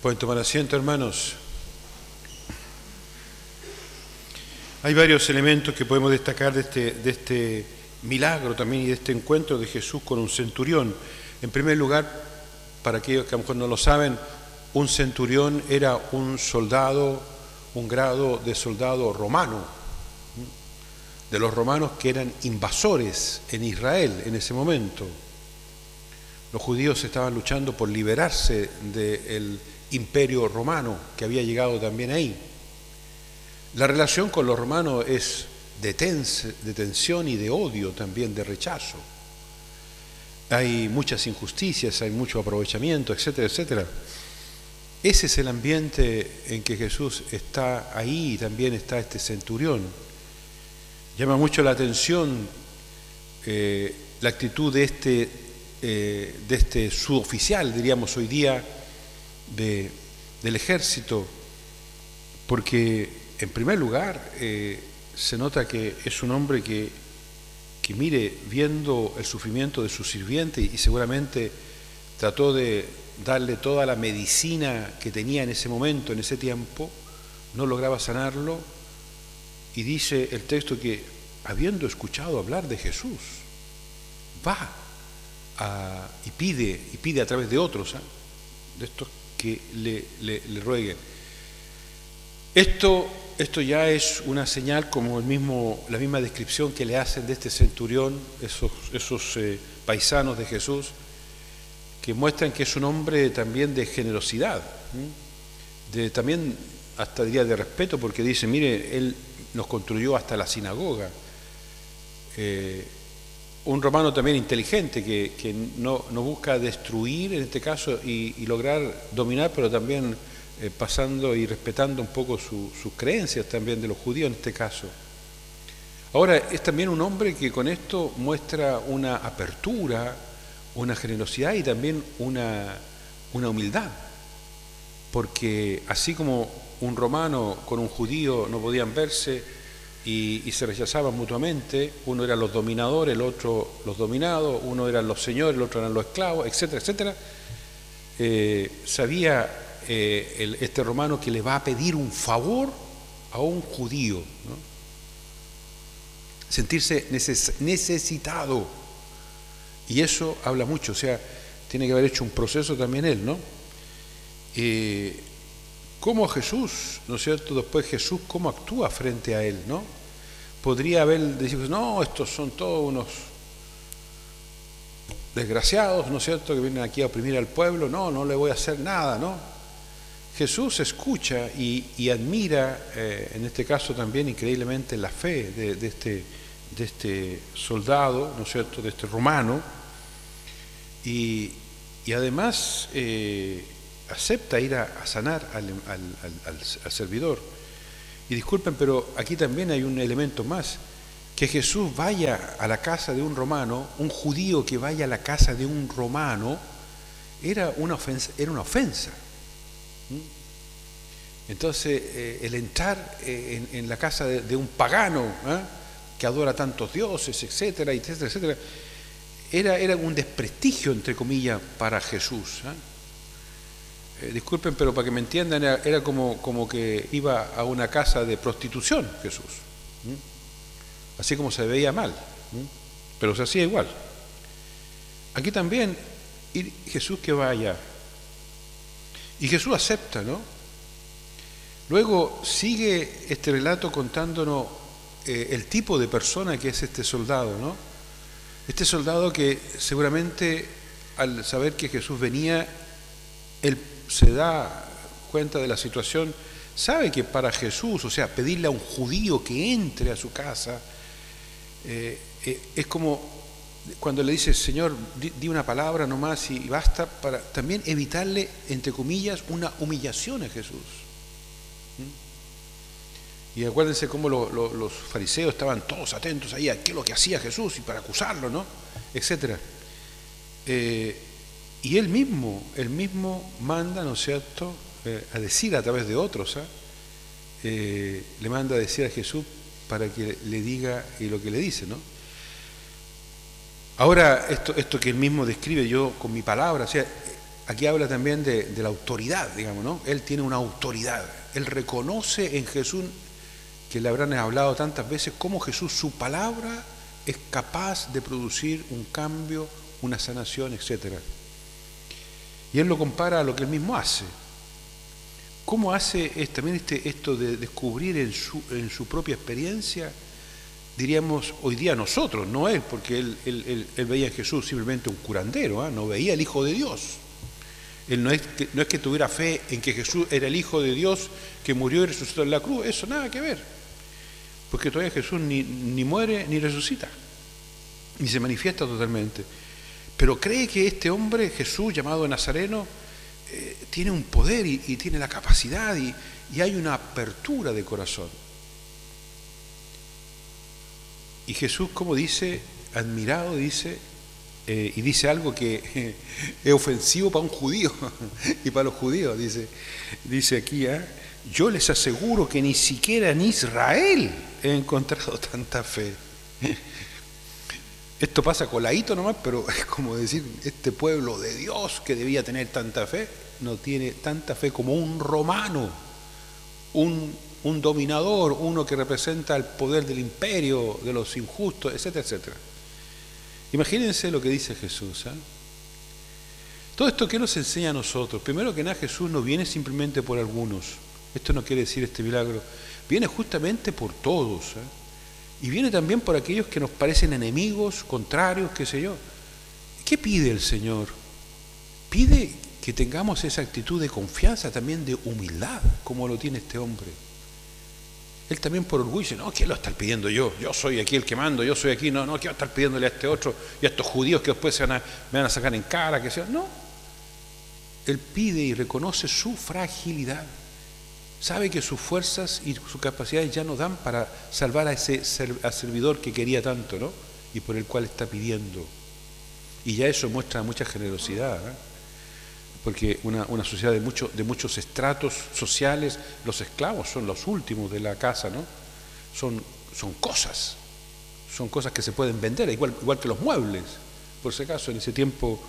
Pueden tomar asiento, hermanos. Hay varios elementos que podemos destacar de este milagro también y de este encuentro de Jesús con un centurión. En primer lugar, para aquellos que a lo mejor no lo saben, un centurión era un soldado, un grado de soldado romano, de los romanos que eran invasores en Israel en ese momento. Los judíos estaban luchando por liberarse del imperio romano que había llegado también ahí. La relación con los romanos es de tensión y de odio también, de rechazo. Hay muchas injusticias, hay mucho aprovechamiento, etcétera, etcétera. Ese es el ambiente en que Jesús está ahí y también está este centurión. Llama mucho la atención la actitud de este suboficial, diríamos hoy día, del ejército, porque en primer lugar se nota que es un hombre que mire, viendo el sufrimiento de su sirviente y seguramente trató de darle toda la medicina que tenía en ese momento, en ese tiempo, no lograba sanarlo, y dice el texto que habiendo escuchado hablar de Jesús, va y pide a través de otros, de estos que le rueguen. Esto ya es una señal, como la misma descripción que le hacen de este centurión, esos paisanos de Jesús, que muestran que es un hombre también de generosidad, también hasta diría de respeto, porque dice, mire, él nos construyó hasta la sinagoga. Un romano también inteligente que no busca destruir en este caso y lograr dominar, pero también pasando y respetando un poco sus creencias también de los judíos en este caso. Ahora, es también un hombre que con esto muestra una apertura, una generosidad y también una humildad, porque así como un romano con un judío no podían verse y se rechazaban mutuamente, uno eran los dominadores, el otro los dominados, uno eran los señores, el otro eran los esclavos, etcétera, etcétera, sabía este romano que le va a pedir un favor a un judío, ¿no? Sentirse necesitado, y eso habla mucho, o sea, tiene que haber hecho un proceso también él, ¿no? Cómo Jesús, ¿no es cierto? Después Jesús, cómo actúa frente a él, ¿no? Podría haber dicho, no, estos son todos unos desgraciados, ¿no es cierto?, que vienen aquí a oprimir al pueblo, no le voy a hacer nada, ¿no? Jesús escucha y admira, en este caso también increíblemente, la fe de este soldado, ¿no es cierto?, de este romano, y además acepta ir a sanar al servidor. Y disculpen, pero aquí también hay un elemento más, que Jesús vaya a la casa de un romano, un judío que vaya a la casa de un romano, era una ofensa. Entonces, el entrar en la casa de un pagano, que adora tantos dioses, etcétera, etcétera, etcétera, era un desprestigio, entre comillas, para Jesús. Disculpen, pero para que me entiendan, era como que iba a una casa de prostitución Jesús, así como se veía mal, pero se hacía igual. Aquí también, Jesús que vaya, y Jesús acepta, ¿no? Luego sigue este relato contándonos el tipo de persona que es este soldado, ¿no? Este soldado que seguramente al saber que Jesús venía, él se da cuenta de la situación, sabe que para Jesús, o sea, pedirle a un judío que entre a su casa, es como cuando le dice, Señor, di una palabra nomás y basta, para también evitarle, entre comillas, una humillación a Jesús. Y acuérdense cómo los fariseos estaban todos atentos ahí a qué es lo que hacía Jesús y para acusarlo, ¿no?, etcétera. Y él mismo manda, ¿no es cierto?, a decir a través de otros, le manda a decir a Jesús para que le diga y lo que le dice, ¿no? Ahora, esto que él mismo describe yo con mi palabra, o sea, aquí habla también de la autoridad, digamos, ¿no? Él tiene una autoridad. Él reconoce en Jesús, que le habrán hablado tantas veces, cómo Jesús, su palabra, es capaz de producir un cambio, una sanación, etc. Y él lo compara a lo que él mismo hace. ¿Cómo hace también esto de descubrir en su propia experiencia? Diríamos hoy día nosotros, no él, porque él veía en Jesús simplemente un curandero, no veía el Hijo de Dios. Él no es que tuviera fe en que Jesús era el Hijo de Dios que murió y resucitó en la cruz, eso nada que ver. Porque todavía Jesús ni muere ni resucita, ni se manifiesta totalmente. Pero cree que este hombre, Jesús, llamado Nazareno, tiene un poder y tiene la capacidad y hay una apertura de corazón. Y Jesús, como dice, admirado, dice, y dice algo que es ofensivo para un judío y para los judíos, dice aquí, yo les aseguro que ni siquiera en Israel he encontrado tanta fe. Esto pasa coladito nomás, pero es como decir, este pueblo de Dios que debía tener tanta fe, no tiene tanta fe como un romano, un dominador, uno que representa el poder del imperio, de los injustos, etcétera, etcétera. Imagínense lo que dice Jesús. Todo esto, ¿qué nos enseña a nosotros? Primero que nada, Jesús no viene simplemente por algunos. Esto no quiere decir este milagro. Viene justamente por todos. Y viene también por aquellos que nos parecen enemigos, contrarios, qué sé yo. ¿Qué pide el Señor? Pide que tengamos esa actitud de confianza, también de humildad, como lo tiene este hombre. Él también por orgullo dice, no, ¿quién lo está pidiendo yo? Yo soy aquí el que mando, yo soy aquí, no, ¿quién va a estar pidiéndole a este otro y a estos judíos que después me van a sacar en cara? Que sea? No. Él pide y reconoce su fragilidad. Sabe que sus fuerzas y sus capacidades ya no dan para salvar a ese servidor que quería tanto, ¿no? Y por el cual está pidiendo. Y ya eso muestra mucha generosidad, porque una sociedad de muchos estratos sociales, los esclavos son los últimos de la casa, ¿no? Son cosas que se pueden vender, igual que los muebles, por si acaso en ese tiempo,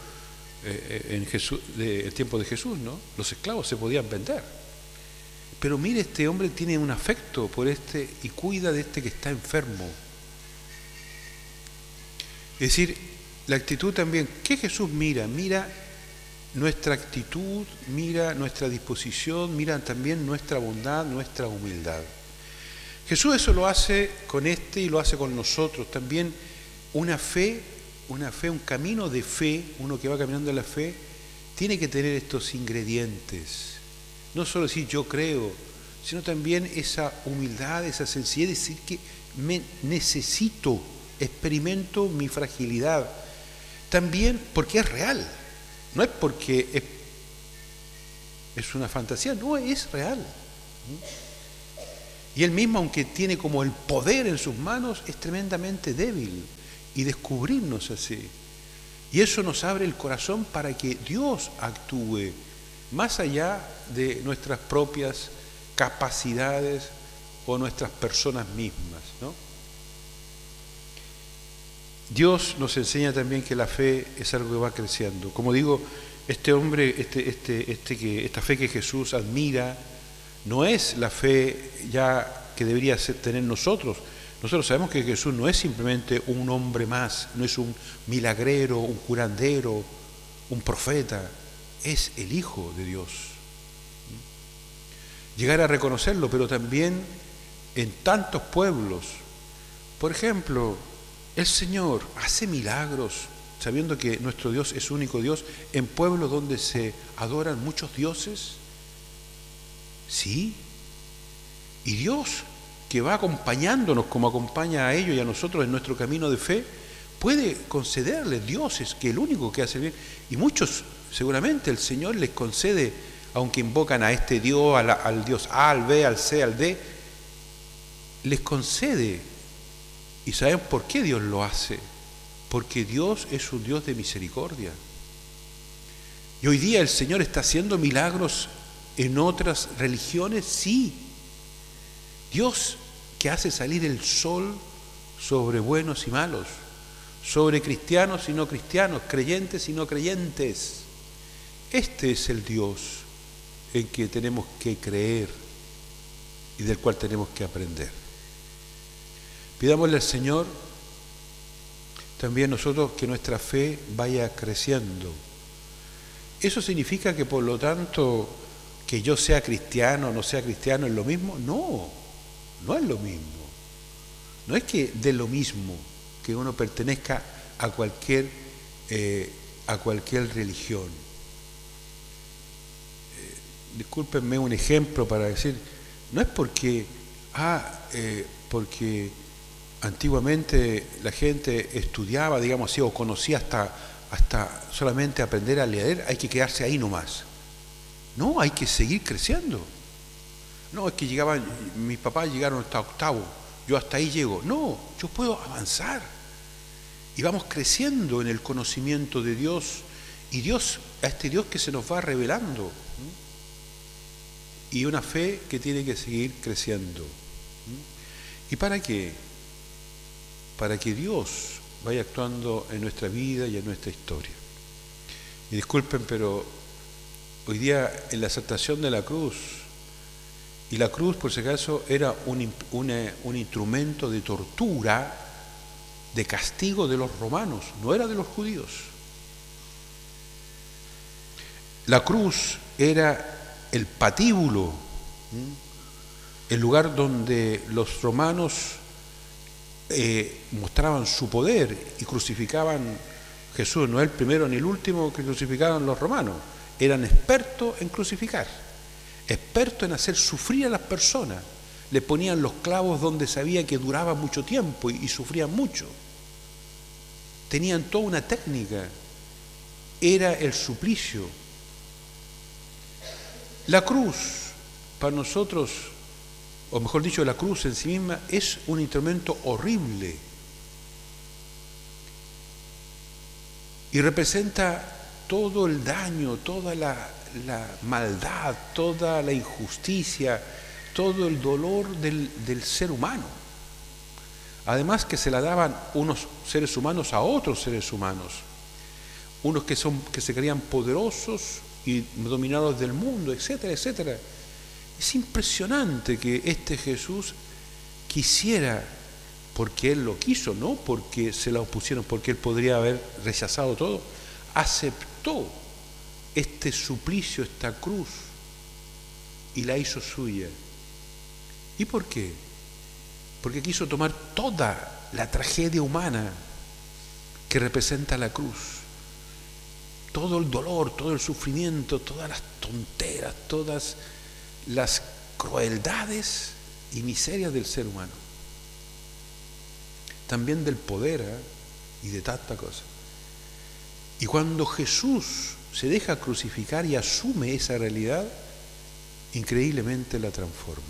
el tiempo de Jesús, ¿no? Los esclavos se podían vender. Pero mire, este hombre tiene un afecto por este y cuida de este que está enfermo. Es decir, la actitud también, ¿qué Jesús mira? Mira nuestra actitud, mira nuestra disposición, mira también nuestra bondad, nuestra humildad. Jesús eso lo hace con este y lo hace con nosotros. También una fe, un camino de fe, uno que va caminando en la fe, tiene que tener estos ingredientes. No solo decir yo creo, sino también esa humildad, esa sencillez, decir que me necesito, experimento mi fragilidad. También porque es real, no es porque es una fantasía, no, es real. Y él mismo, aunque tiene como el poder en sus manos, es tremendamente débil. Y descubrirnos así. Y eso nos abre el corazón para que Dios actúe más allá de nuestras propias capacidades o nuestras personas mismas, ¿no? Dios nos enseña también que la fe es algo que va creciendo. Como digo, este hombre, esta fe que Jesús admira, no es la fe ya que debería tener nosotros. Nosotros sabemos que Jesús no es simplemente un hombre más, no es un milagrero, un curandero, un profeta. Es el Hijo de Dios. Llegar a reconocerlo, pero también en tantos pueblos. Por ejemplo, el Señor hace milagros, sabiendo que nuestro Dios es único Dios, en pueblos donde se adoran muchos dioses. Sí. Y Dios, que va acompañándonos como acompaña a ellos y a nosotros en nuestro camino de fe, puede concederles dioses, que es el único que hace bien. Y muchos, seguramente el Señor les concede, aunque invocan a este Dios, al Dios A, al B, al C, al D, les concede. ¿Y saben por qué Dios lo hace? Porque Dios es un Dios de misericordia. Y hoy día el Señor está haciendo milagros en otras religiones, sí. Dios que hace salir el sol sobre buenos y malos, sobre cristianos y no cristianos, creyentes y no creyentes. Este es el Dios en que tenemos que creer y del cual tenemos que aprender. Pidámosle al Señor también nosotros que nuestra fe vaya creciendo. ¿Eso significa que por lo tanto que yo sea cristiano o no sea cristiano es lo mismo? No, no es lo mismo. No es que de lo mismo que uno pertenezca a cualquier religión. Discúlpenme un ejemplo para decir, no es porque antiguamente la gente estudiaba, digamos así, o conocía hasta solamente aprender a leer, hay que quedarse ahí nomás. No, hay que seguir creciendo. No, es que mis papás llegaron hasta octavo, yo hasta ahí llego. No, yo puedo avanzar. Y vamos creciendo en el conocimiento de Dios, y a este Dios que se nos va revelando. Y una fe que tiene que seguir creciendo. ¿Y para qué? Para que Dios vaya actuando en nuestra vida y en nuestra historia. Y disculpen, pero hoy día en la exaltación de la cruz, y la cruz por si acaso era un instrumento de tortura, de castigo de los romanos, no era de los judíos. La cruz era el patíbulo, el lugar donde los romanos mostraban su poder y crucificaban. Jesús no es el primero ni el último que crucificaban los romanos, eran expertos en crucificar, expertos en hacer sufrir a las personas, le ponían los clavos donde sabía que duraba mucho tiempo y sufrían mucho, tenían toda una técnica, era el suplicio. La cruz, para nosotros, o mejor dicho, la cruz en sí misma, es un instrumento horrible y representa todo el daño, toda la maldad, toda la injusticia, todo el dolor del ser humano. Además que se la daban unos seres humanos a otros seres humanos, unos que se creían poderosos y dominados del mundo, etcétera, etcétera. Es impresionante que este Jesús quisiera, porque Él lo quiso, no porque se la opusieron, porque Él podría haber rechazado todo, aceptó este suplicio, esta cruz, y la hizo suya. ¿Y por qué? Porque quiso tomar toda la tragedia humana que representa la cruz, todo el dolor, todo el sufrimiento, todas las tonteras, todas las crueldades y miserias del ser humano, también del poder y de tanta cosa. Y cuando Jesús se deja crucificar y asume esa realidad, increíblemente la transforma.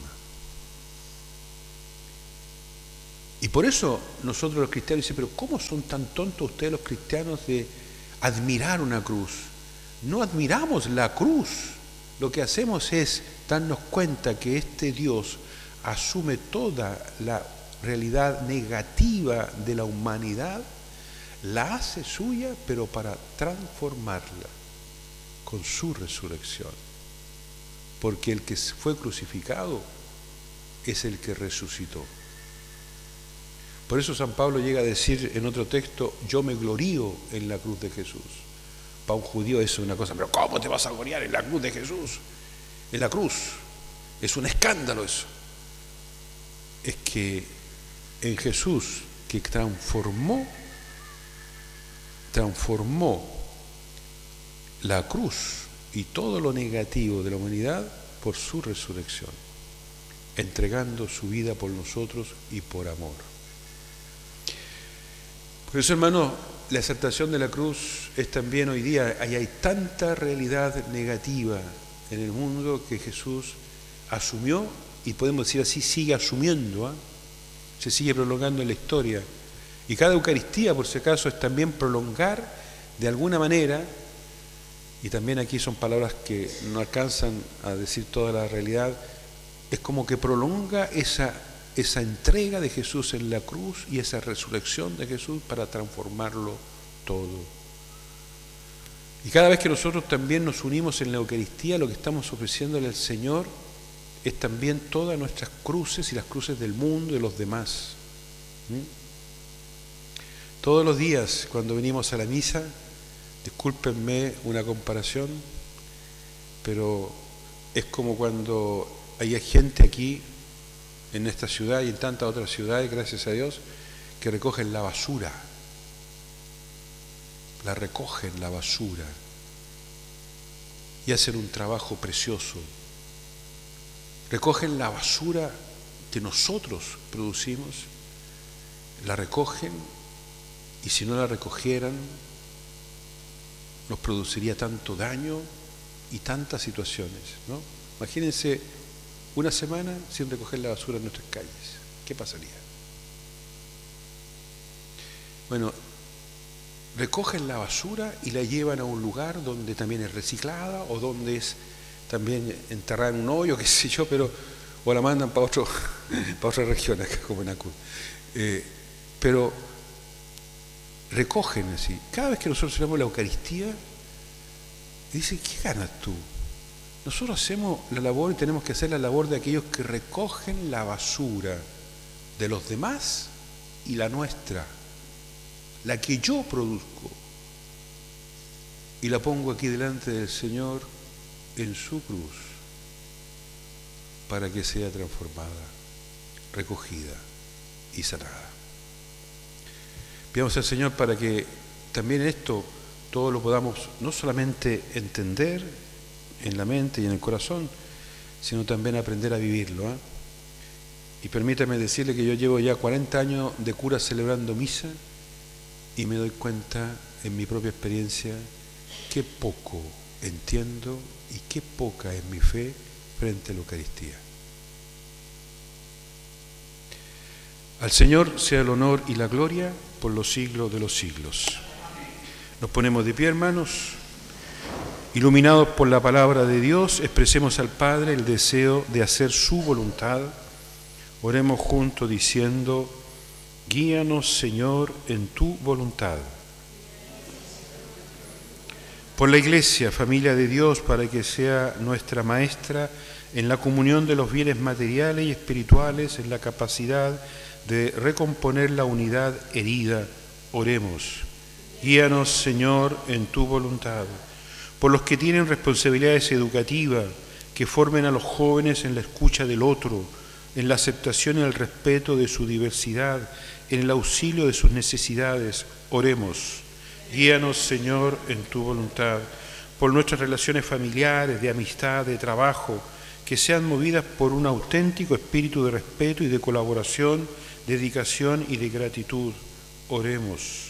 Y por eso nosotros los cristianos decimos, pero ¿cómo son tan tontos ustedes los cristianos de admirar una cruz? No admiramos la cruz, lo que hacemos es darnos cuenta que este Dios asume toda la realidad negativa de la humanidad, la hace suya, pero para transformarla con su resurrección. Porque el que fue crucificado es el que resucitó. Por eso San Pablo llega a decir en otro texto, yo me glorío en la cruz de Jesús. Para un judío eso es una cosa, pero ¿cómo te vas a gloriar en la cruz de Jesús? En la cruz. Es un escándalo eso. Es que en Jesús, que transformó la cruz y todo lo negativo de la humanidad por su resurrección, entregando su vida por nosotros y por amor. Por eso, hermano, la exaltación de la cruz es también hoy día, hay tanta realidad negativa en el mundo que Jesús asumió y podemos decir así, sigue asumiendo, se sigue prolongando en la historia. Y cada Eucaristía, por si acaso, es también prolongar de alguna manera, y también aquí son palabras que no alcanzan a decir toda la realidad, es como que prolonga esa entrega de Jesús en la cruz y esa resurrección de Jesús para transformarlo todo. Y cada vez que nosotros también nos unimos en la Eucaristía, lo que estamos ofreciéndole al Señor es también todas nuestras cruces y las cruces del mundo y de los demás. Todos los días cuando venimos a la misa, discúlpenme una comparación, pero es como cuando hay gente aquí en esta ciudad y en tantas otras ciudades, gracias a Dios, que recogen la basura. La recogen la basura y hacen un trabajo precioso. Recogen la basura que nosotros producimos, la recogen, y si no la recogieran nos produciría tanto daño y tantas situaciones, ¿no? Imagínense una semana sin recoger la basura en nuestras calles. ¿Qué pasaría? Bueno, recogen la basura y la llevan a un lugar donde también es reciclada o donde es también enterrada en un hoyo, qué sé yo, pero o la mandan para otra región, acá como en Acu. Pero recogen así. Cada vez que nosotros celebramos la Eucaristía, dicen, ¿qué ganas tú? Nosotros hacemos la labor y tenemos que hacer la labor de aquellos que recogen la basura de los demás y la nuestra, la que yo produzco, y la pongo aquí delante del Señor en su cruz para que sea transformada, recogida y sanada. Pidamos al Señor para que también esto todo lo podamos no solamente entender en la mente y en el corazón, sino también aprender a vivirlo. Y permítame decirle que yo llevo ya 40 años de cura celebrando misa y me doy cuenta en mi propia experiencia qué poco entiendo y qué poca es mi fe frente a la Eucaristía. Al Señor sea el honor y la gloria por los siglos de los siglos. Nos ponemos de pie, hermanos. Iluminados por la palabra de Dios, expresemos al Padre el deseo de hacer su voluntad. Oremos juntos diciendo, guíanos, Señor, en tu voluntad. Por la Iglesia, familia de Dios, para que sea nuestra maestra en la comunión de los bienes materiales y espirituales, en la capacidad de recomponer la unidad herida. Oremos. Guíanos, Señor, en tu voluntad. Por los que tienen responsabilidades educativas, que formen a los jóvenes en la escucha del otro, en la aceptación y el respeto de su diversidad, en el auxilio de sus necesidades. Oremos. Guíanos, Señor, en tu voluntad. Por nuestras relaciones familiares, de amistad, de trabajo, que sean movidas por un auténtico espíritu de respeto y de colaboración, dedicación y de gratitud. Oremos.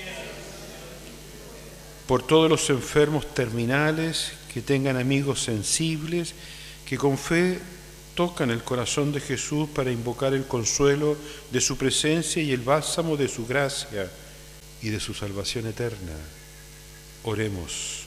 Por todos los enfermos terminales, que tengan amigos sensibles, que con fe tocan el corazón de Jesús para invocar el consuelo de su presencia y el bálsamo de su gracia y de su salvación eterna. Oremos.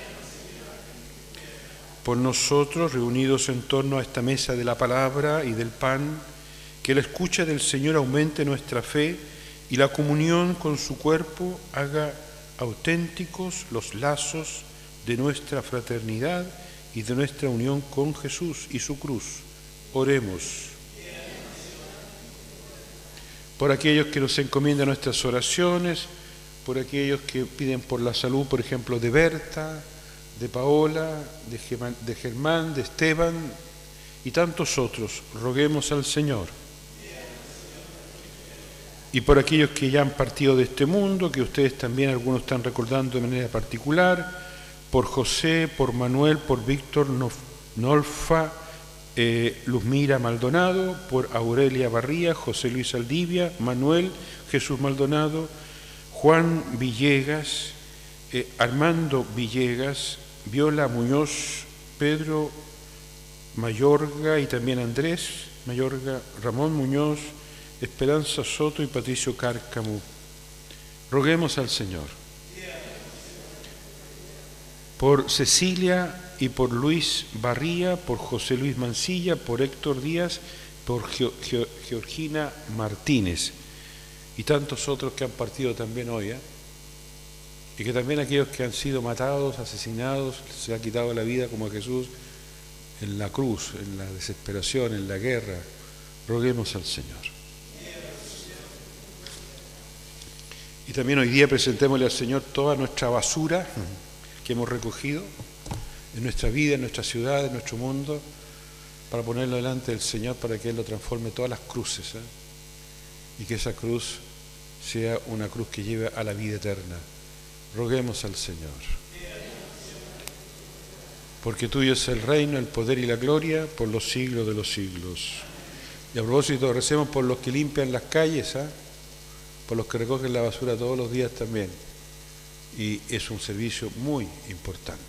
Por nosotros, reunidos en torno a esta mesa de la palabra y del pan, que la escucha del Señor aumente nuestra fe y la comunión con su cuerpo haga auténticos los lazos de nuestra fraternidad y de nuestra unión con Jesús y su cruz. Oremos. Por aquellos que nos encomiendan nuestras oraciones, por aquellos que piden por la salud, por ejemplo, de Berta, de Paola, de Germán, de Esteban y tantos otros, roguemos al Señor. Y por aquellos que ya han partido de este mundo, que ustedes también algunos están recordando de manera particular, por José, por Manuel, por Víctor Nolfa, Luzmira Maldonado, por Aurelia Barría, José Luis Aldivia, Manuel Jesús Maldonado, Juan Villegas, Armando Villegas, Viola Muñoz, Pedro Mayorga y también Andrés Mayorga, Ramón Muñoz, Esperanza Soto y Patricio Cárcamo. Roguemos al Señor. Por Cecilia y por Luis Barría, por José Luis Mancilla, por Héctor Díaz, por Georgina Martínez y tantos otros que han partido también hoy. y que también aquellos que han sido matados, asesinados, se ha quitado la vida como a Jesús en la cruz, en la desesperación, en la guerra, roguemos al Señor. Y también hoy día presentémosle al Señor toda nuestra basura que hemos recogido en nuestra vida, en nuestra ciudad, en nuestro mundo, para ponerlo delante del Señor para que Él lo transforme todas las cruces, y que esa cruz sea una cruz que lleve a la vida eterna. Roguemos al Señor. Porque tuyo es el reino, el poder y la gloria por los siglos de los siglos. Y a propósito, recemos por los que limpian las calles, por los que recogen la basura todos los días también. Y es un servicio muy importante.